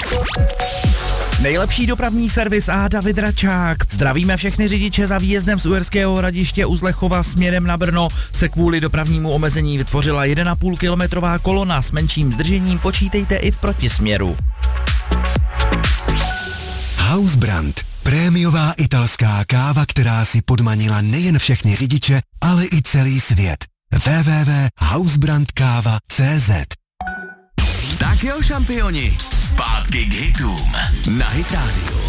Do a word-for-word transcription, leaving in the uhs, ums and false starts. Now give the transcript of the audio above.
Nejlepší dopravní servis a David Račák. Zdravíme všechny řidiče. Za výjezdem z Uherského Hradiště u Zlechova směrem na Brno se kvůli dopravnímu omezení vytvořila jedna a půl kilometrová kolona s menším zdržením. Počítejte i v protisměru. Hausbrand. Prémiová italská káva, která si podmanila nejen všechny řidiče, ale i celý svět. w w w tečka hausbrand káva tečka c z. Tak jo, šampioni, zpátky k hitům na Hit Radio.